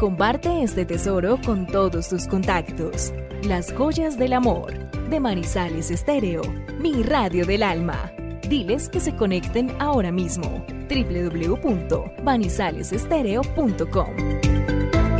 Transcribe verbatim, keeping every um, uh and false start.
Comparte este tesoro con todos tus contactos. Las joyas del amor, de Manizales Estéreo, mi radio del alma. Diles que se conecten ahora mismo. doble u doble u doble u punto manizales estéreo punto com